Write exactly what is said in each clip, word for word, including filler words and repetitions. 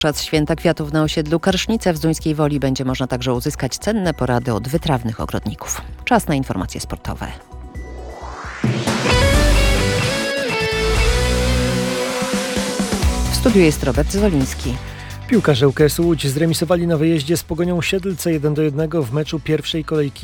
Podczas Święta Kwiatów na osiedlu Karsznice w Zduńskiej Woli będzie można także uzyskać cenne porady od wytrawnych ogrodników. Czas na informacje sportowe. W studiu jest Robert Zwoliński. Piłkarze U K S Łódź zremisowali na wyjeździe z Pogonią Siedlce jeden do jednego w meczu pierwszej kolejki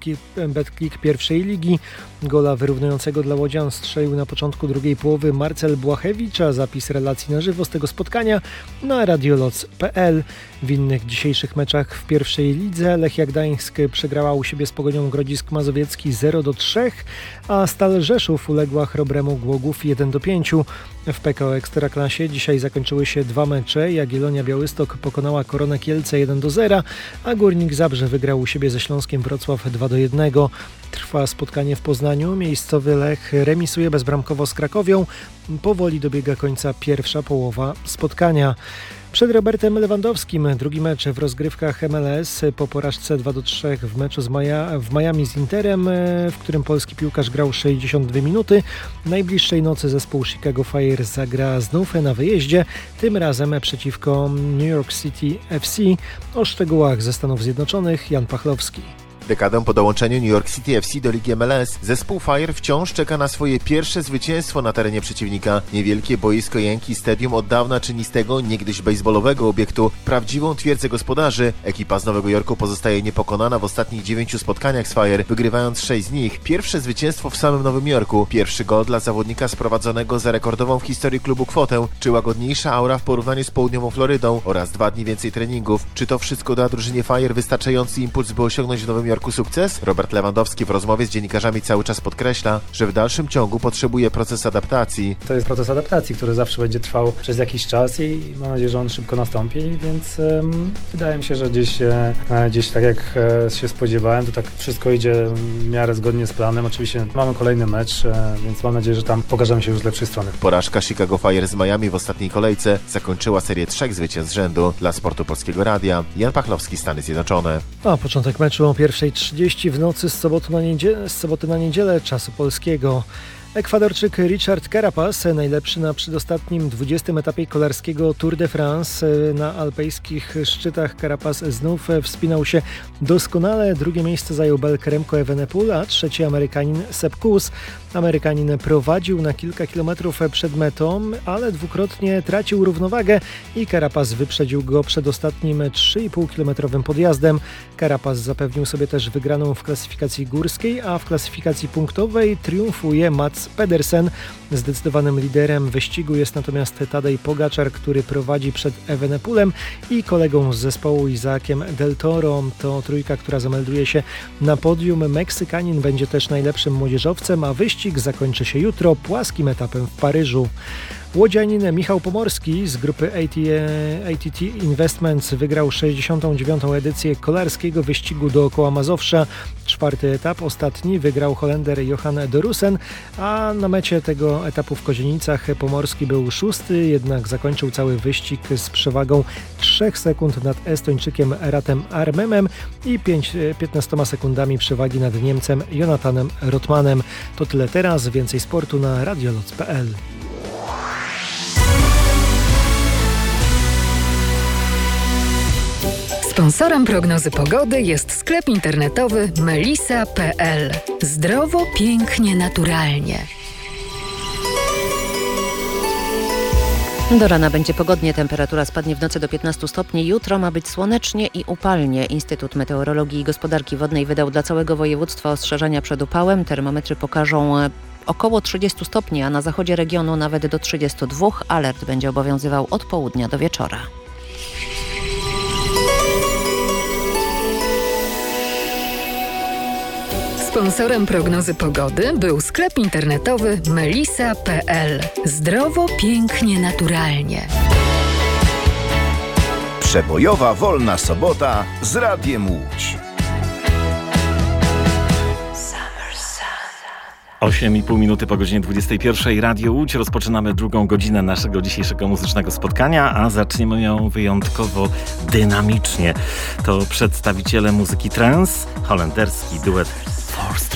Betclic pierwszej ligi. Gola wyrównującego dla łodzian strzelił na początku drugiej połowy Marcel Błachewicz, a zapis relacji na żywo z tego spotkania na radioloc kropka p l. W innych dzisiejszych meczach w pierwszej lidze Lechia Gdańsk przegrała u siebie z Pogonią Grodzisk Mazowiecki zero do trzech, a Stal Rzeszów uległa Chrobremu Głogów jeden do pięciu. W P K O Ekstraklasie dzisiaj zakończyły się dwa mecze. Jagiellonia Białystok pokonała Koronę Kielce jeden do zera, a Górnik Zabrze wygrał u siebie ze Śląskiem Wrocław dwa do jednego. Trwa spotkanie w Poznaniu. Miejscowy Lech remisuje bezbramkowo z Krakowią. Powoli dobiega końca pierwsza połowa spotkania. Przed Robertem Lewandowskim drugi mecz w rozgrywkach M L S po porażce dwa do trzech w meczu z Maja, w Miami z Interem, w którym polski piłkarz grał sześćdziesiąt dwie minuty. Najbliższej nocy zespół Chicago Fire zagra znów na wyjeździe, tym razem przeciwko New York City F C. O szczegółach ze Stanów Zjednoczonych Jan Pachlowski. Dekadę po dołączeniu New York City F C do Ligi M L S zespół Fire wciąż czeka na swoje pierwsze zwycięstwo na terenie przeciwnika. Niewielkie boisko Yankee Stadium od dawna czyni z tego niegdyś bejsbolowego obiektu prawdziwą twierdzę gospodarzy. Ekipa z Nowego Jorku pozostaje niepokonana w ostatnich dziewięciu spotkaniach z Fire, wygrywając sześć z nich. Pierwsze zwycięstwo w samym Nowym Jorku. Pierwszy gol dla zawodnika sprowadzonego za rekordową w historii klubu kwotę. Czy łagodniejsza aura w porównaniu z południową Florydą oraz dwa dni więcej treningów. Czy to wszystko da drużynie Fire wystarczający impuls, by osiągnąć w Nowym Jorku sukces? Robert Lewandowski w rozmowie z dziennikarzami cały czas podkreśla, że w dalszym ciągu potrzebuje proces adaptacji. To jest proces adaptacji, który zawsze będzie trwał przez jakiś czas i mam nadzieję, że on szybko nastąpi, więc um, wydaje mi się, że gdzieś, e, gdzieś tak jak e, się spodziewałem, to tak wszystko idzie w miarę zgodnie z planem. Oczywiście mamy kolejny mecz, e, więc mam nadzieję, że tam pokażemy się już z lepszej strony. Porażka Chicago Fire z Miami w ostatniej kolejce zakończyła serię trzech zwycięstw z rzędu. Dla Sportu Polskiego Radia Jan Pachlowski, Stany Zjednoczone. A początek meczu o pierwszej trzydzieści w nocy z soboty na niedzielę, z soboty na niedzielę czasu polskiego. Ekwadorczyk Richard Carapaz, najlepszy na przedostatnim dwudziestym etapie kolarskiego Tour de France. Na alpejskich szczytach Carapaz znów wspinał się doskonale. Drugie miejsce zajął Belg Remco Evenepoel, a trzeci Amerykanin Sepp Kuss. Amerykanin prowadził na kilka kilometrów przed metą, ale dwukrotnie tracił równowagę i Carapaz wyprzedził go przed ostatnim trzy i pół kilometrowym podjazdem. Carapaz zapewnił sobie też wygraną w klasyfikacji górskiej, a w klasyfikacji punktowej triumfuje Mats Pedersen. Zdecydowanym liderem wyścigu jest natomiast Tadej Pogaczar, który prowadzi przed Evenepoelem i kolegą z zespołu Isaakiem Del Toro. To trójka, która zamelduje się na podium. Meksykanin będzie też najlepszym młodzieżowcem, a wyścig zakończy się jutro płaskim etapem w Paryżu. Łodzianin Michał Pomorski z grupy A T T Investments wygrał sześćdziesiątą dziewiątą edycję kolarskiego wyścigu dookoła Mazowsza. Czwarty etap, ostatni, wygrał Holender Johan Dorusen, a na mecie tego etapu w Kozienicach Pomorski był szósty, jednak zakończył cały wyścig z przewagą trzech sekund nad Estończykiem Ratem Armemem i piętnastoma sekundami przewagi nad Niemcem Jonathanem Rotmanem. To tyle teraz, więcej sportu na radioloc kropka p l. Sponsorem prognozy pogody jest sklep internetowy melisa kropka p l. Zdrowo, pięknie, naturalnie. Do rana będzie pogodnie, temperatura spadnie w nocy do piętnastu stopni. Jutro ma być słonecznie i upalnie. Instytut Meteorologii i Gospodarki Wodnej wydał dla całego województwa ostrzeżenia przed upałem. Termometry pokażą około trzydziestu stopni, a na zachodzie regionu nawet do trzydziestu dwóch. Alert będzie obowiązywał od południa do wieczora. Sponsorem prognozy pogody był sklep internetowy melisa kropka p l. Zdrowo, pięknie, naturalnie. Przebojowa wolna sobota z Radiem Łódź. osiem i pół minuty po godzinie dwudziestej pierwszej. Radio Łódź. Rozpoczynamy drugą godzinę naszego dzisiejszego muzycznego spotkania, a zaczniemy ją wyjątkowo dynamicznie. To przedstawiciele muzyki trance, holenderski duet Four Strings.